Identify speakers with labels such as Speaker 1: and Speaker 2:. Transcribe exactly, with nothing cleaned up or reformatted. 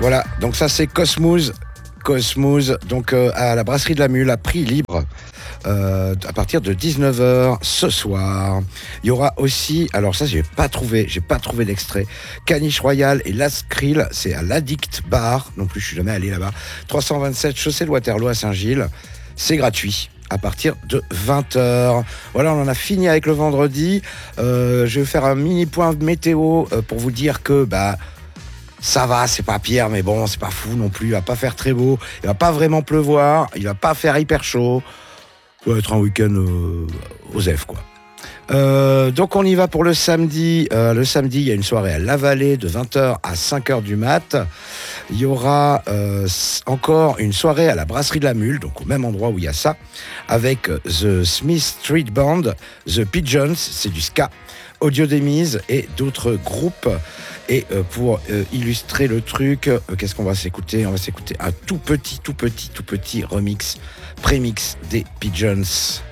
Speaker 1: Voilà, donc ça c'est Cosmos. Cosmos, donc euh, à la brasserie de la Mule, à prix libre, euh, à partir de dix-neuf heures ce soir. Il y aura aussi, alors ça j'ai pas trouvé, j'ai pas trouvé d'extrait, Caniche Royale et Last Krill, c'est à l'Addict Bar, non plus je suis jamais allé là-bas, trois cent vingt-sept chaussée de Waterloo à Saint-Gilles, c'est gratuit. À partir de vingt heures. Voilà, on en a fini avec le vendredi. Euh, je vais faire un mini point météo euh, pour vous dire que bah ça va, c'est pas pire, mais bon, c'est pas fou non plus. Il va pas faire très beau, il va pas vraiment pleuvoir, il va pas faire hyper chaud. Ça va être un week-end euh, aux F, quoi. Euh, donc on y va pour le samedi. Euh, le samedi, il y a une soirée à La Vallée de vingt heures à cinq heures du mat. Il y aura euh, encore une soirée à la brasserie de la Mule, donc au même endroit où il y a ça, avec The Smith Street Band, The Pigeons, c'est du ska, Audio Demise et d'autres groupes. Et euh, pour euh, illustrer le truc, euh, qu'est-ce qu'on va s'écouter ? On va s'écouter un tout petit, tout petit, tout petit remix, prémix des Pigeons.